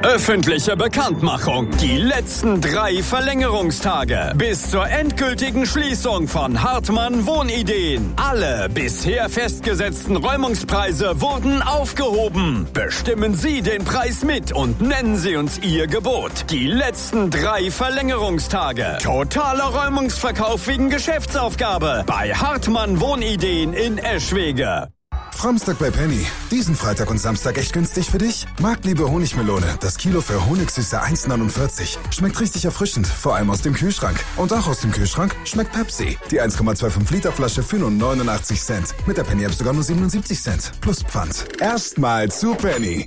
Öffentliche Bekanntmachung. Die letzten 3 Verlängerungstage. Bis zur endgültigen Schließung von Hartmann Wohnideen. Alle bisher festgesetzten Räumungspreise wurden aufgehoben. Bestimmen Sie den Preis mit und nennen Sie uns Ihr Gebot. Die letzten 3 Verlängerungstage. Totaler Räumungsverkauf wegen Geschäftsaufgabe. Bei Hartmann Wohnideen in Eschwege. Framstag bei Penny. Diesen Freitag und Samstag echt günstig für dich? Marktliebe Honigmelone. Das Kilo für Honigsüße 1,49. Schmeckt richtig erfrischend, vor allem aus dem Kühlschrank. Und auch aus dem Kühlschrank schmeckt Pepsi. Die 1,25 Liter Flasche für nur 89 Cent. Mit der Penny App sogar nur 77 Cent. Plus Pfand. Erstmal zu Penny.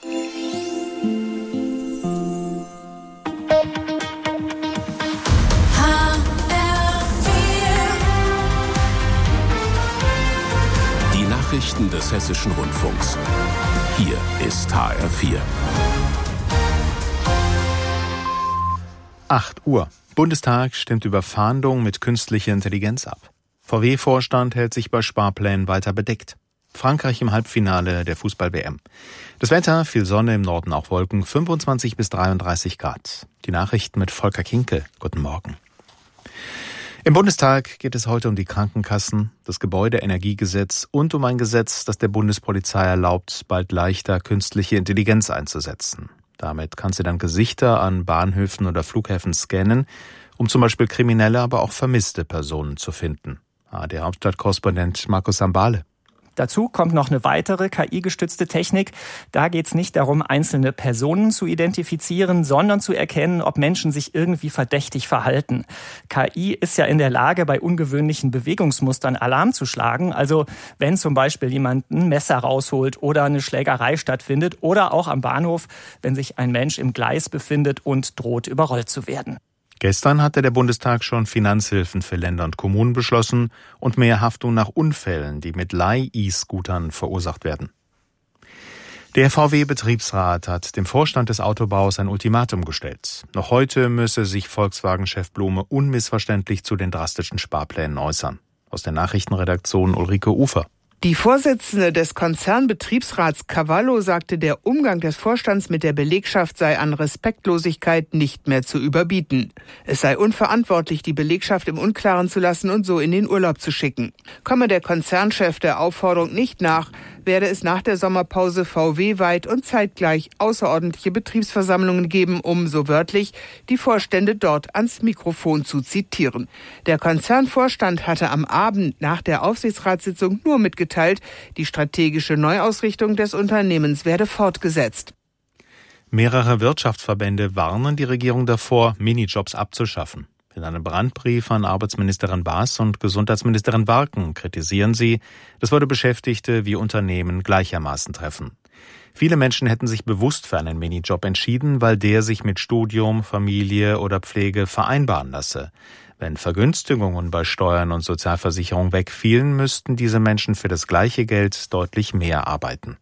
Nachrichten des Hessischen Rundfunks. Hier ist HR4. 8 Uhr. Bundestag stimmt über Fahndung mit künstlicher Intelligenz ab. VW-Vorstand hält sich bei Sparplänen weiter bedeckt. Frankreich im Halbfinale der Fußball-WM. Das Wetter, viel Sonne, im Norden auch Wolken, 25 bis 33 Grad. Die Nachrichten mit Volker Kinkel. Guten Morgen. Im Bundestag geht es heute um die Krankenkassen, das Gebäudeenergiegesetz und um ein Gesetz, das der Bundespolizei erlaubt, bald leichter künstliche Intelligenz einzusetzen. Damit kann sie dann Gesichter an Bahnhöfen oder Flughäfen scannen, um zum Beispiel kriminelle, aber auch vermisste Personen zu finden. Der Hauptstadtkorrespondent Markus Sambale. Dazu kommt noch eine weitere KI-gestützte Technik. Da geht es nicht darum, einzelne Personen zu identifizieren, sondern zu erkennen, ob Menschen sich irgendwie verdächtig verhalten. KI ist ja in der Lage, bei ungewöhnlichen Bewegungsmustern Alarm zu schlagen. Also wenn zum Beispiel jemand ein Messer rausholt oder eine Schlägerei stattfindet oder auch am Bahnhof, wenn sich ein Mensch im Gleis befindet und droht, überrollt zu werden. Gestern hatte der Bundestag schon Finanzhilfen für Länder und Kommunen beschlossen und mehr Haftung nach Unfällen, die mit Leih-E-Scootern verursacht werden. Der VW-Betriebsrat hat dem Vorstand des Autobaus ein Ultimatum gestellt. Noch heute müsse sich Volkswagen-Chef Blume unmissverständlich zu den drastischen Sparplänen äußern. Aus der Nachrichtenredaktion Ulrike Ufer. Die Vorsitzende des Konzernbetriebsrats Cavallo sagte, der Umgang des Vorstands mit der Belegschaft sei an Respektlosigkeit nicht mehr zu überbieten. Es sei unverantwortlich, die Belegschaft im Unklaren zu lassen und so in den Urlaub zu schicken. Komme der Konzernchef der Aufforderung nicht nach, werde es nach der Sommerpause VW-weit und zeitgleich außerordentliche Betriebsversammlungen geben, um, so wörtlich, die Vorstände dort ans Mikrofon zu zitieren. Der Konzernvorstand hatte am Abend nach der Aufsichtsratssitzung nur mitgeteilt, die strategische Neuausrichtung des Unternehmens werde fortgesetzt. Mehrere Wirtschaftsverbände warnen die Regierung davor, Minijobs abzuschaffen. In einem Brandbrief an Arbeitsministerin Baas und Gesundheitsministerin Warken kritisieren sie, das würde Beschäftigte wie Unternehmen gleichermaßen treffen. Viele Menschen hätten sich bewusst für einen Minijob entschieden, weil der sich mit Studium, Familie oder Pflege vereinbaren lasse. Wenn Vergünstigungen bei Steuern und Sozialversicherung wegfielen, müssten diese Menschen für das gleiche Geld deutlich mehr arbeiten.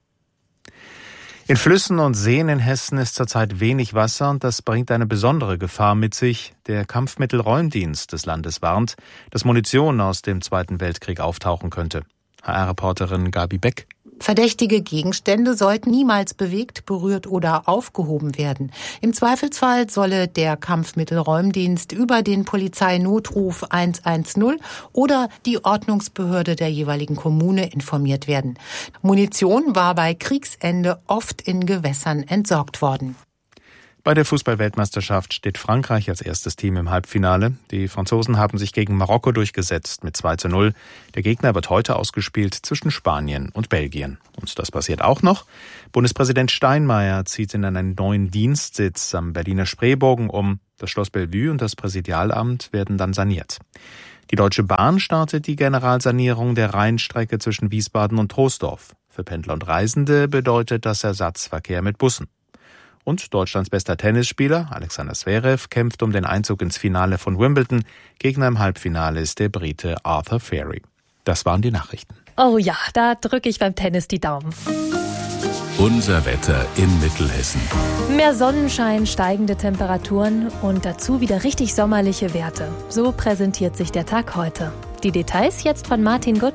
In Flüssen und Seen in Hessen ist zurzeit wenig Wasser und das bringt eine besondere Gefahr mit sich. Der Kampfmittelräumdienst des Landes warnt, dass Munition aus dem Zweiten Weltkrieg auftauchen könnte. HR-Reporterin Gabi Beck. Verdächtige Gegenstände sollten niemals bewegt, berührt oder aufgehoben werden. Im Zweifelsfall solle der Kampfmittelräumdienst über den Polizeinotruf 110 oder die Ordnungsbehörde der jeweiligen Kommune informiert werden. Munition war bei Kriegsende oft in Gewässern entsorgt worden. Bei der Fußball-Weltmeisterschaft steht Frankreich als erstes Team im Halbfinale. Die Franzosen haben sich gegen Marokko durchgesetzt mit 2:0. Der Gegner wird heute ausgespielt zwischen Spanien und Belgien. Und das passiert auch noch. Bundespräsident Steinmeier zieht in einen neuen Dienstsitz am Berliner Spreebogen um. Das Schloss Bellevue und das Präsidialamt werden dann saniert. Die Deutsche Bahn startet die Generalsanierung der Rheinstrecke zwischen Wiesbaden und Troisdorf. Für Pendler und Reisende bedeutet das Ersatzverkehr mit Bussen. Und Deutschlands bester Tennisspieler, Alexander Zverev, kämpft um den Einzug ins Finale von Wimbledon. Gegner im Halbfinale ist der Brite Arthur Fairy. Das waren die Nachrichten. Oh ja, da drücke ich beim Tennis die Daumen. Unser Wetter in Mittelhessen. Mehr Sonnenschein, steigende Temperaturen und dazu wieder richtig sommerliche Werte. So präsentiert sich der Tag heute. Die Details jetzt von Martin Gutt.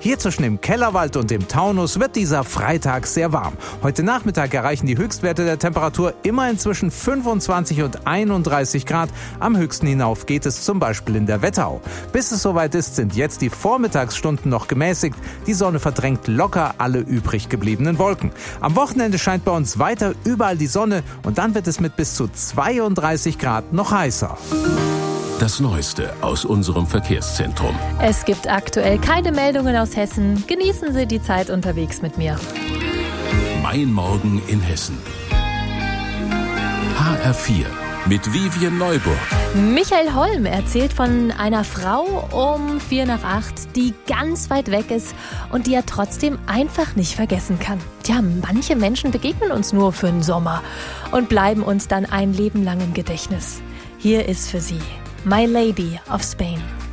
Hier zwischen dem Kellerwald und dem Taunus wird dieser Freitag sehr warm. Heute Nachmittag erreichen die Höchstwerte der Temperatur immerhin zwischen 25 und 31 Grad. Am höchsten hinauf geht es zum Beispiel in der Wetterau. Bis es soweit ist, sind jetzt die Vormittagsstunden noch gemäßigt. Die Sonne verdrängt locker alle übrig gebliebenen Wolken. Am Wochenende scheint bei uns weiter überall die Sonne und dann wird es mit bis zu 32 Grad noch heißer. Das Neueste aus unserem Verkehrszentrum. Es gibt aktuell keine Meldungen aus Hessen. Genießen Sie die Zeit unterwegs mit mir. Mein Morgen in Hessen. HR4 mit Vivian Neuburg. Michael Holm erzählt von einer Frau um 7:45, die ganz weit weg ist und die er trotzdem einfach nicht vergessen kann. Tja, manche Menschen begegnen uns nur für den Sommer und bleiben uns dann ein Leben lang im Gedächtnis. Hier ist für Sie My Lady of Spain.